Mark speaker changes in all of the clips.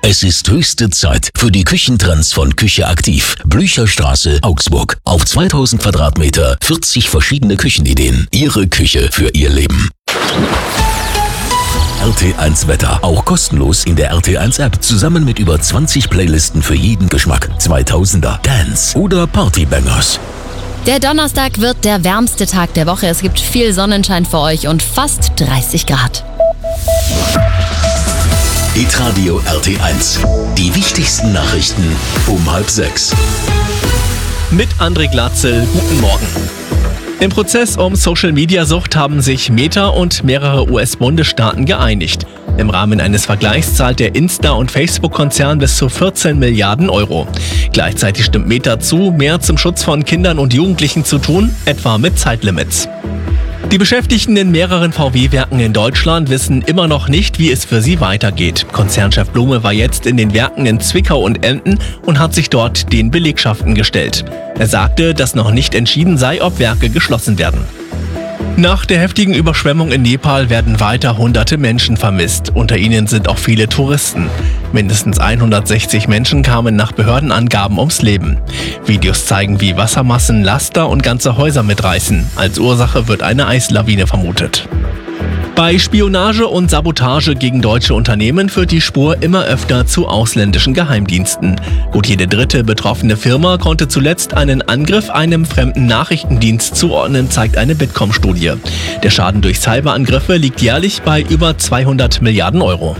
Speaker 1: Es ist höchste Zeit für die Küchentrends von Küche Aktiv. Blücherstraße, Augsburg. Auf 2000 Quadratmeter, 40 verschiedene Küchenideen. Ihre Küche für Ihr Leben. RT1 Wetter. Auch kostenlos in der RT1 App. Zusammen mit über 20 Playlisten für jeden Geschmack. 2000er, Dance oder Partybangers.
Speaker 2: Der Donnerstag wird der wärmste Tag der Woche. Es gibt viel Sonnenschein für euch und fast 30 Grad.
Speaker 1: Hitradio RT1. Die wichtigsten Nachrichten um 5:30.
Speaker 3: Mit André Glatzel, guten Morgen. Im Prozess um Social-Media-Sucht haben sich Meta und mehrere US-Bundesstaaten geeinigt. Im Rahmen eines Vergleichs zahlt der Insta- und Facebook-Konzern bis zu 14 Milliarden Euro. Gleichzeitig stimmt Meta zu, mehr zum Schutz von Kindern und Jugendlichen zu tun, etwa mit Zeitlimits. Die Beschäftigten in mehreren VW-Werken in Deutschland wissen immer noch nicht, wie es für sie weitergeht. Konzernchef Blume war jetzt in den Werken in Zwickau und Emden und hat sich dort den Belegschaften gestellt. Er sagte, dass noch nicht entschieden sei, ob Werke geschlossen werden. Nach der heftigen Überschwemmung in Nepal werden weiter hunderte Menschen vermisst. Unter ihnen sind auch viele Touristen. Mindestens 160 Menschen kamen nach Behördenangaben ums Leben. Videos zeigen, wie Wassermassen Laster und ganze Häuser mitreißen. Als Ursache wird eine Eislawine vermutet. Bei Spionage und Sabotage gegen deutsche Unternehmen führt die Spur immer öfter zu ausländischen Geheimdiensten. Gut jede dritte betroffene Firma konnte zuletzt einen Angriff einem fremden Nachrichtendienst zuordnen, zeigt eine Bitkom-Studie. Der Schaden durch Cyberangriffe liegt jährlich bei über 200 Milliarden Euro.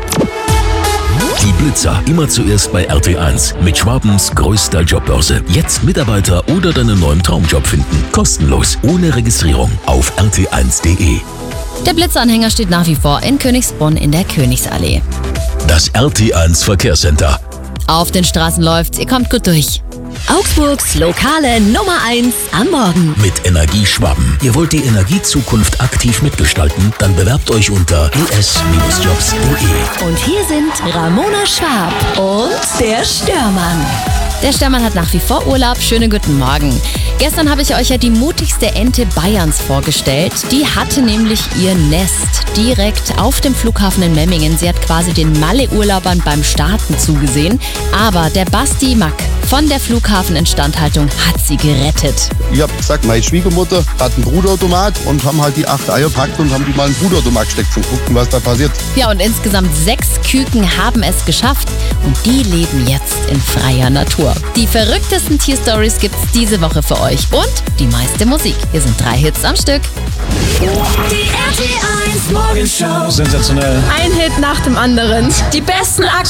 Speaker 1: Die Blitzer, immer zuerst bei RT1 mit Schwabens größter Jobbörse. Jetzt Mitarbeiter oder deinen neuen Traumjob finden. Kostenlos, ohne Registrierung auf rt1.de.
Speaker 2: Der Blitzanhänger steht nach wie vor in Königsbrunn in der Königsallee.
Speaker 1: Das RT1 Verkehrscenter.
Speaker 2: Auf den Straßen läuft's, ihr kommt gut durch.
Speaker 4: Augsburgs lokale Nummer 1 am Morgen.
Speaker 1: Mit Energie Schwaben. Ihr wollt die Energiezukunft aktiv mitgestalten? Dann bewerbt euch unter es-jobs.de.
Speaker 4: Und hier sind Ramona Schwab und der Störmann.
Speaker 2: Der Störmann hat nach wie vor Urlaub. Schönen guten Morgen. Gestern habe ich euch ja die mutigste Ente Bayerns vorgestellt. Die hatte nämlich ihr Nest direkt auf dem Flughafen in Memmingen. Sie hat quasi den Malle-Urlaubern beim Starten zugesehen. Aber der Basti Mack von der Flughafeninstandhaltung hat sie gerettet.
Speaker 5: Ich habe gesagt, meine Schwiegermutter hat einen Brutautomat und haben halt die 8 Eier gepackt und haben die mal in den Brutautomat gesteckt zum gucken, was da passiert.
Speaker 2: Ja, und insgesamt 6 Küken haben es geschafft und die leben jetzt in freier Natur. Die verrücktesten Tierstories gibt's diese Woche für euch und die meiste Musik. Hier sind 3 Hits am Stück.
Speaker 4: Die RT1 Morgenshow.
Speaker 6: Sensationell.
Speaker 7: Ein Hit nach dem anderen. Die besten aktuellen